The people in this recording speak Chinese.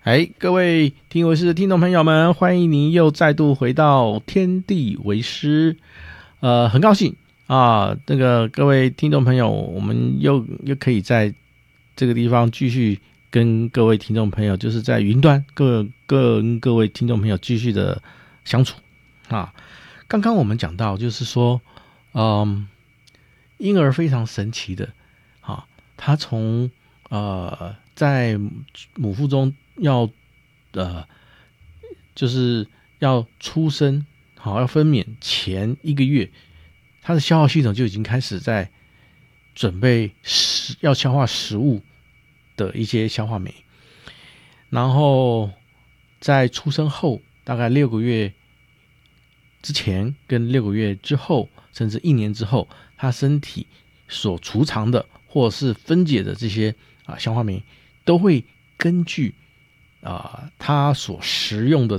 各位听为师的听众朋友们，欢迎您又再度回到天地为师。很高兴啊，各位听众朋友，我们又可以在这个地方继续跟各位听众朋友，就是在云端跟各位听众朋友继续的相处啊。刚刚我们讲到，就是说，婴儿非常神奇的啊，他从在母腹中就是要出生，要分娩前1个月，他的消化系统就已经开始在准备要消化食物的一些消化酶，然后在出生后大概6个月之前跟6个月之后，甚至1年之后，他身体所储藏的或是分解的这些消化酶，都会根据他所食用的